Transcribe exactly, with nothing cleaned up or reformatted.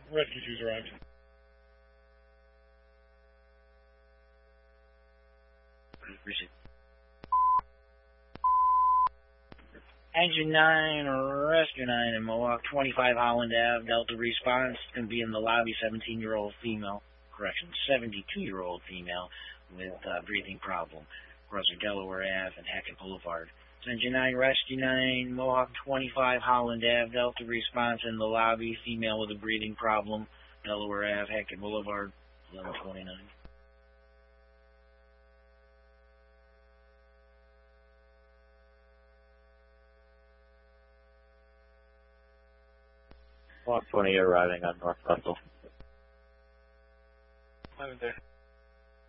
Rescue two's arrived. Appreciate it. Engine nine, Rescue nine in Mohawk, twenty-five Holland Avenue, Delta response. It's going to be in the lobby, seventeen-year-old female, correction, seventy-two-year-old female with uh, breathing problem. Crossing Delaware Avenue and Hackett Boulevard. Engine nine, Rescue nine, Mohawk, twenty-five Holland Avenue, Delta response in the lobby, female with a breathing problem, Delaware Avenue, Hackett Boulevard, eleven twenty-nine. one twenty arriving on North Russell. I'm there.